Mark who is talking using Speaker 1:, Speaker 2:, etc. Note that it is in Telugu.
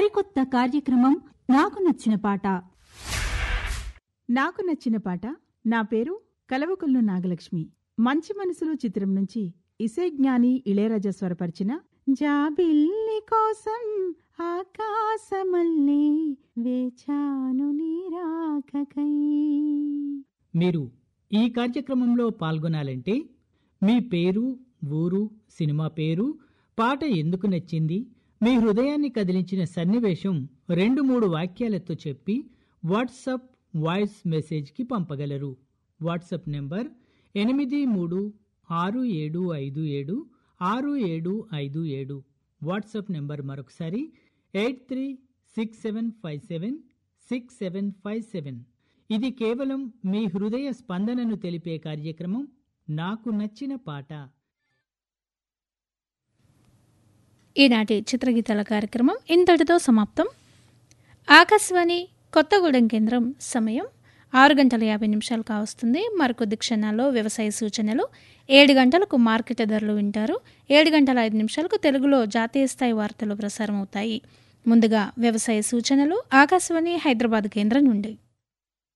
Speaker 1: సరికొత్త కార్యక్రమం నాకు నచ్చిన పాట.
Speaker 2: నాకు నచ్చిన పాట. నా పేరు కలవకుల్లు నాగలక్ష్మి. మంచి మనసులు చిత్రం నుంచి ఇసైజ్ఞాని ఇళయరాజా స్వరపరిచిన జాబిల్లి కోసం ఆకాశమల్లే వేచాను నీరాకకై.
Speaker 3: మీరు ఈ కార్యక్రమంలో పాల్గొనాలంటే మీ పేరు, ఊరు, సినిమా పేరు, పాట ఎందుకు నచ్చింది, మీ హృదయాన్ని కదిలించిన సన్నివేశం 2-3 వాక్యాలతో చెప్పి వాట్సాప్ వాయిస్ మెసేజ్కి పంపగలరు. WhatsApp number 8367576757. వాట్సాప్ నెంబర్ మరొకసారి 8367576757. ఇది కేవలం మీ హృదయ స్పందనను తెలిపే కార్యక్రమం నాకు నచ్చిన పాట.
Speaker 4: ఈనాటి చిత్రగీతాల కార్యక్రమం ఇంతటితో సమాప్తం. ఆకాశవాణి కొత్తగూడెం కేంద్రం సమయం 6:50 కావస్తుంది. మరికొద్ది క్షణాల్లో వ్యవసాయ సూచనలు, 7 గంటలకు మార్కెట్ ధరలు వింటారు. 7:05 తెలుగులో జాతీయ స్థాయి వార్తలు ప్రసారం అవుతాయి. ముందుగా వ్యవసాయ సూచనలు ఆకాశవాణి హైదరాబాద్ కేంద్రం నుండి.